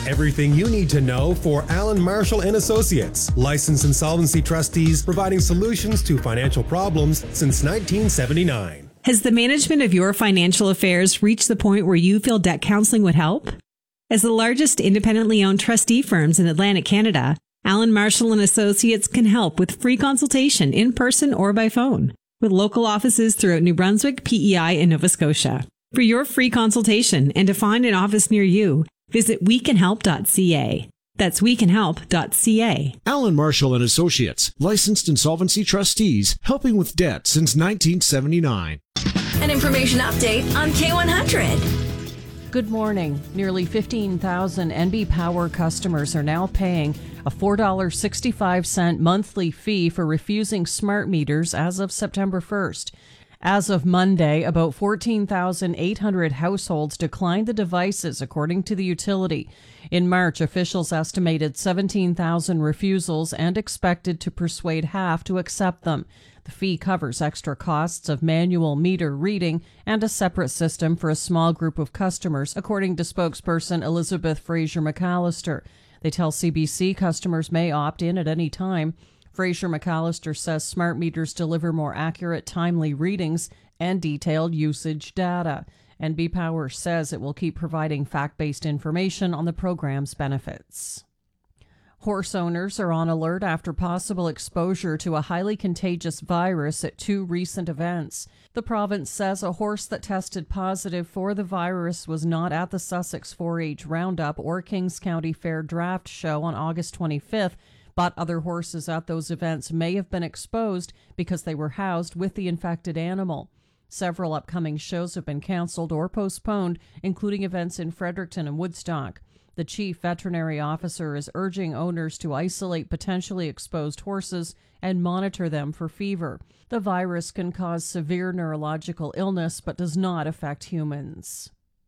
Everything you need to know for Allen Marshall and Associates, licensed insolvency trustees providing solutions to financial problems since 1979. Has the management of your financial affairs reached the point where you feel debt counseling would help? As the largest independently owned trustee firms in Atlantic Canada, Allen Marshall and Associates can help with free consultation in person or by phone, with local offices throughout New Brunswick, PEI, and Nova Scotia. For your free consultation and to find an office near you, visit wecanhelp.ca. That's wecanhelp.ca. Allen Marshall and Associates, licensed insolvency trustees, helping with debt since 1979. An information update on K100. Good morning. Nearly 15,000 NB Power customers are now paying a $4.65 monthly fee for refusing smart meters as of September 1st. As of Monday, about 14,800 households declined the devices, according to the utility. In March, officials estimated 17,000 refusals and expected to persuade half to accept them. The fee covers extra costs of manual meter reading and a separate system for a small group of customers, according to spokesperson Elizabeth Fraser McAllister. They tell CBC customers may opt in at any time. Fraser McAllister says smart meters deliver more accurate, timely readings and detailed usage data. NB Power says it will keep providing fact-based information on the program's benefits. Horse owners are on alert after possible exposure to a highly contagious virus at two recent events. The province says a horse that tested positive for the virus was not at the Sussex 4-H Roundup or Kings County Fair Draft Show on August 25th, but other horses at those events may have been exposed because they were housed with the infected animal. Several upcoming shows have been canceled or postponed, including events in Fredericton and Woodstock. The chief veterinary officer is urging owners to isolate potentially exposed horses and monitor them for fever. The virus can cause severe neurological illness but does not affect humans.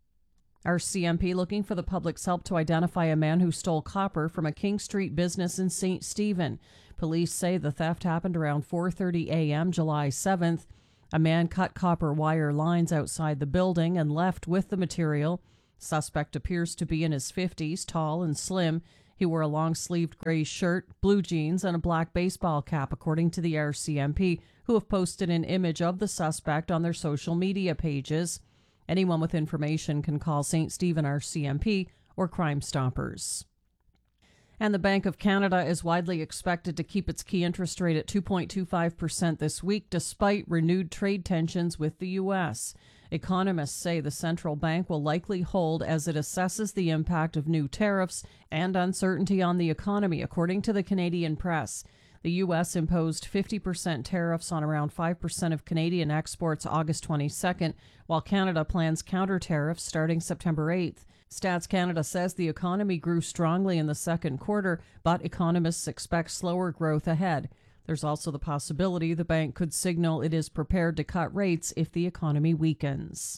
RCMP looking for the public's help to identify a man who stole copper from a King Street business in St. Stephen. Police say the theft happened around 4:30 a.m. July 7th. A man cut copper wire lines outside the building and left with the material. Suspect appears to be in his 50s, tall and slim. He wore a long-sleeved gray shirt, blue jeans, and a black baseball cap, according to the RCMP, who have posted an image of the suspect on their social media pages. Anyone with information can call St. Stephen RCMP or Crime Stoppers. And the Bank of Canada is widely expected to keep its key interest rate at 2.25% this week, despite renewed trade tensions with the U.S. Economists say the central bank will likely hold as it assesses the impact of new tariffs and uncertainty on the economy, according to the Canadian press. The U.S. imposed 50% tariffs on around 5% of Canadian exports August 22nd, while Canada plans counter tariffs starting September 8th. Stats Canada says the economy grew strongly in the second quarter, but economists expect slower growth ahead. There's also the possibility the bank could signal it is prepared to cut rates if the economy weakens.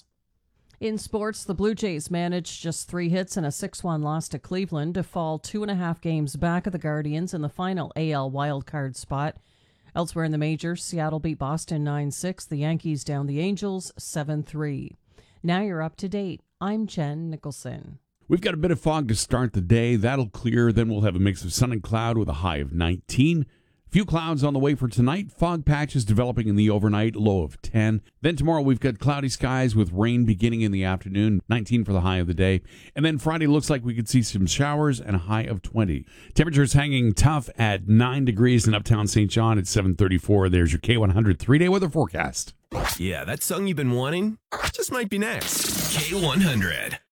In sports, the Blue Jays managed just 3 hits and a 6-1 loss to Cleveland to fall 2.5 games back of the Guardians in the final AL wildcard spot. Elsewhere in the majors, Seattle beat Boston 9-6. The Yankees down the Angels 7-3. Now you're up to date. I'm Jen Nicholson. We've got a bit of fog to start the day. That'll clear. Then we'll have a mix of sun and cloud with a high of 19. Few clouds on the way for tonight. Fog patches developing in the overnight, low of 10. Then tomorrow we've got cloudy skies with rain beginning in the afternoon, 19 for the high of the day. And then Friday looks like we could see some showers and a high of 20. Temperatures hanging tough at 9 degrees in uptown St. John at 7:34. There's your K100 3-day weather forecast. Yeah, that song you've been wanting just might be next. K100.